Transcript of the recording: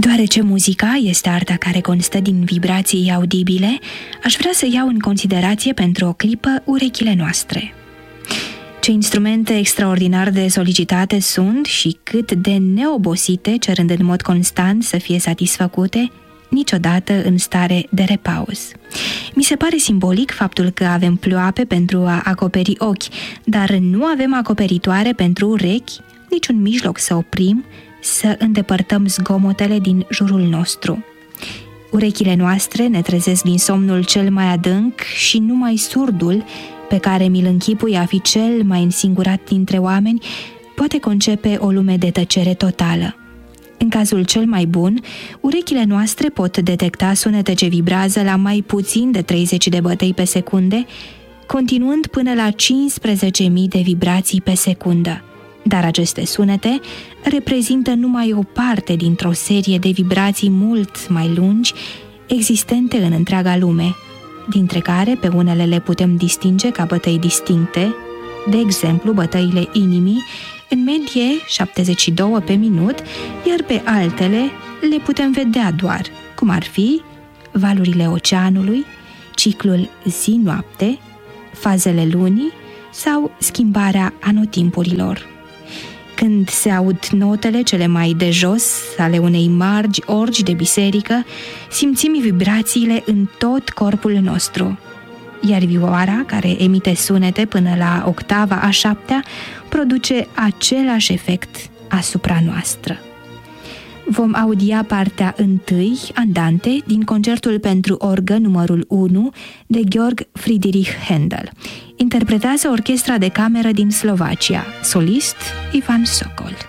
Deoarece muzica este arta care constă din vibrații audibile, aș vrea să iau în considerație pentru o clipă urechile noastre. Ce instrumente extraordinar de solicitate sunt și cât de neobosite, cerând în mod constant să fie satisfăcute, niciodată în stare de repaus. Mi se pare simbolic faptul că avem ploape pentru a acoperi ochi, dar nu avem acoperitoare pentru urechi, niciun mijloc să oprim, să îndepărtăm zgomotele din jurul nostru. Urechile noastre ne trezesc din somnul cel mai adânc și numai surdul, pe care mi-l închipui a fi cel mai însingurat dintre oameni, poate concepe o lume de tăcere totală. În cazul cel mai bun, urechile noastre pot detecta sunete ce vibrează la mai puțin de 30 de bătăi pe secunde, continuând până la 15.000 de vibrații pe secundă. Dar aceste sunete reprezintă numai o parte dintr-o serie de vibrații mult mai lungi existente în întreaga lume, dintre care pe unele le putem distinge ca bătăi distincte, de exemplu bătăile inimii, în medie 72 pe minut, iar pe altele le putem vedea doar, cum ar fi valurile oceanului, ciclul zi-noapte, fazele lunii sau schimbarea anotimpurilor. Când se aud notele cele mai de jos ale unei margi orgi de biserică, simțim vibrațiile în tot corpul nostru, iar vioara, care emite sunete până la octava a 7-a, produce același efect asupra noastră. Vom audia partea 1, Andante, din concertul pentru orgă numărul 1 de Georg Friedrich Händel. Interpretează Orchestra de Cameră din Slovacia, solist Ivan Sokol.